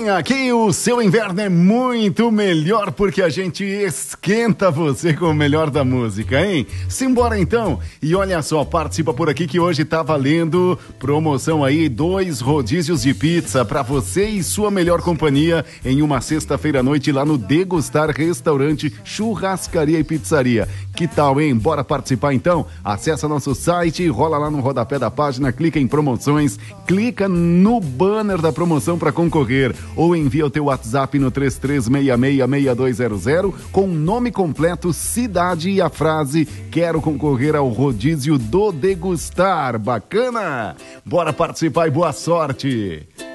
Aqui o seu inverno é muito melhor porque a gente esquenta você com o melhor da música, hein? Simbora então! E olha só, participa por aqui que hoje tá valendo promoção aí, 2 rodízios de pizza pra você e sua melhor companhia em uma sexta-feira à noite lá no Degustar Restaurante, Churrascaria e Pizzaria. Que tal, hein? Bora participar então? Acessa nosso site, rola lá no rodapé da página, clica em promoções, clica no banner da promoção pra concorrer. Ou envia o teu WhatsApp no 33666200 com nome completo, cidade e a frase "Quero concorrer ao rodízio do Degustar". Bacana? Bora participar e boa sorte!